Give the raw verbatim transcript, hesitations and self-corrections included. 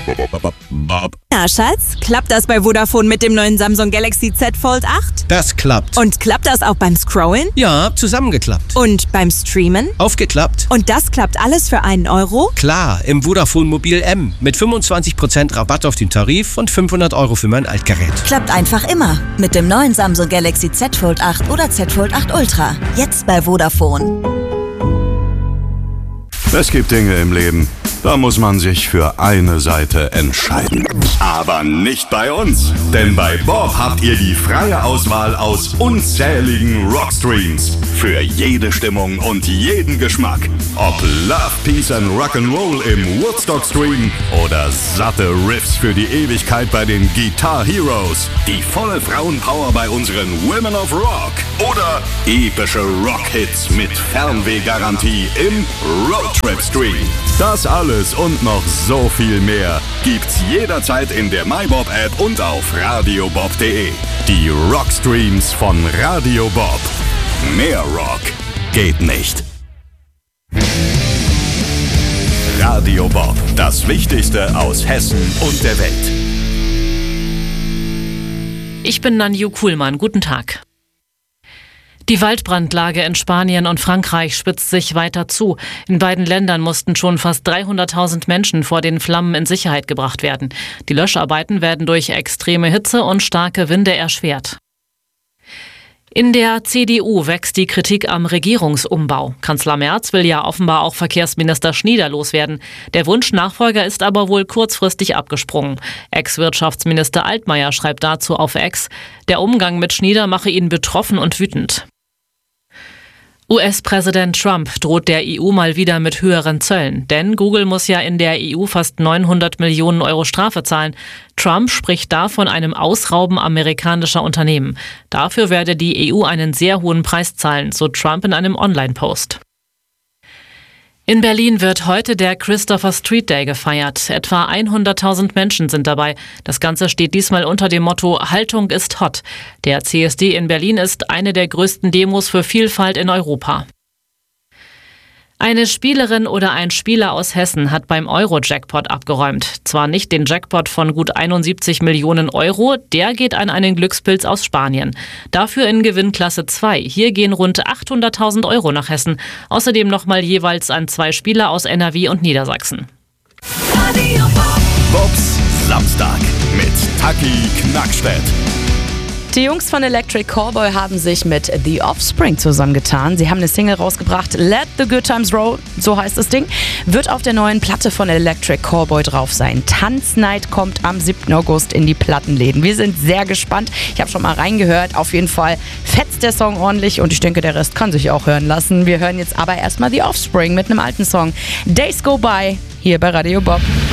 Na, Schatz, klappt das bei Vodafone mit dem neuen Samsung Galaxy Z Fold acht? Das klappt. Und klappt das auch beim Scrollen? Ja, zusammengeklappt. Und beim Streamen? Aufgeklappt. Und das klappt alles für einen Euro? Klar, im Vodafone Mobil M mit fünfundzwanzig Prozent Rabatt auf den Tarif und fünfhundert Euro für mein Altgerät. Klappt einfach immer mit dem neuen Samsung Galaxy Z Fold acht oder Z Fold acht Ultra. Jetzt bei Vodafone. Es gibt Dinge im Leben, da muss man sich für eine Seite entscheiden. Aber nicht bei uns, denn bei Bob habt ihr die freie Auswahl aus unzähligen Rockstreams. Für jede Stimmung und jeden Geschmack. Ob Love, Peace and Rock'n'Roll im Woodstock-Stream oder satte Riffs für die Ewigkeit bei den Guitar Heroes. Die volle Frauenpower bei unseren Women of Rock. Oder epische Rockhits mit Fernwehgarantie im Roadtrip-Stream. Das alles und noch so viel mehr gibt's jederzeit in der MyBob-App und auf radiobob punkt de. Die Rockstreams von Radio Bob. Mehr Rock geht nicht. Radio Bob, das Wichtigste aus Hessen und der Welt. Ich bin Nanju Kuhlmann. Guten Tag. Die Waldbrandlage in Spanien und Frankreich spitzt sich weiter zu. In beiden Ländern mussten schon fast dreihunderttausend Menschen vor den Flammen in Sicherheit gebracht werden. Die Löscharbeiten werden durch extreme Hitze und starke Winde erschwert. In der C D U wächst die Kritik am Regierungsumbau. Kanzler Merz will ja offenbar auch Verkehrsminister Schnieder loswerden. Der Wunschnachfolger ist aber wohl kurzfristig abgesprungen. Ex-Wirtschaftsminister Altmaier schreibt dazu auf X, der Umgang mit Schnieder mache ihn betroffen und wütend. U S-Präsident Trump droht der E U mal wieder mit höheren Zöllen. Denn Google muss ja in der E U fast neunhundert Millionen Euro Strafe zahlen. Trump spricht da von einem Ausrauben amerikanischer Unternehmen. Dafür werde die E U einen sehr hohen Preis zahlen, so Trump in einem Online-Post. In Berlin wird heute der Christopher Street Day gefeiert. Etwa hunderttausend Menschen sind dabei. Das Ganze steht diesmal unter dem Motto Haltung ist hot. Der C S D in Berlin ist eine der größten Demos für Vielfalt in Europa. Eine Spielerin oder ein Spieler aus Hessen hat beim Euro-Jackpot abgeräumt. Zwar nicht den Jackpot von gut einundsiebzig Millionen Euro, der geht an einen Glückspilz aus Spanien. Dafür in Gewinnklasse zwei. Hier gehen rund achthunderttausend Euro nach Hessen. Außerdem nochmal jeweils an zwei Spieler aus N R W und Niedersachsen. Bobs Samstag mit Taki Knackstedt. Die Jungs von Electric Callboy haben sich mit The Offspring zusammengetan. Sie haben eine Single rausgebracht, Let the Good Times Roll, so heißt das Ding. Wird auf der neuen Platte von Electric Callboy drauf sein. Tanznight kommt am siebten August in die Plattenläden. Wir sind sehr gespannt. Ich habe schon mal reingehört. Auf jeden Fall fetzt der Song ordentlich und ich denke, der Rest kann sich auch hören lassen. Wir hören jetzt aber erstmal The Offspring mit einem alten Song. Days Go By hier bei Radio Bob.